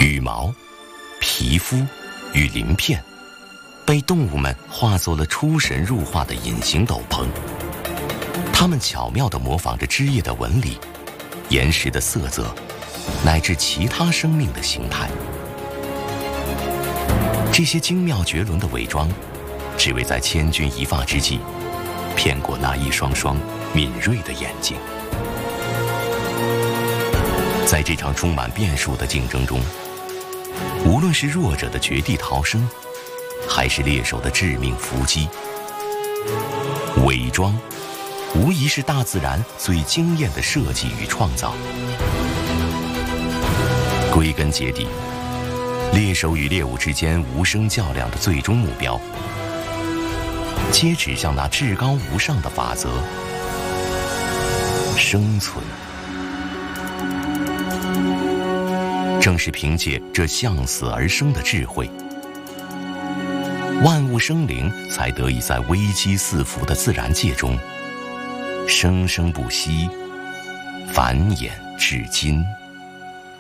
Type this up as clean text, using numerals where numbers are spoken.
羽毛、皮肤与鳞片被动物们化作了出神入化的隐形斗篷，它们巧妙地模仿着枝叶的纹理、岩石的色泽，乃至其他生命的形态。这些精妙绝伦的伪装，只为在千钧一发之际，骗过那一双双敏锐的眼睛。在这场充满变数的竞争中，无论是弱者的绝地逃生，还是猎手的致命伏击，伪装无疑是大自然最惊艳的设计与创造。归根结底，猎手与猎物之间无声较量的最终目标，皆指向那至高无上的法则——生存。正是凭借这向死而生的智慧，万物生灵才得以在危机四伏的自然界中生生不息，繁衍至今。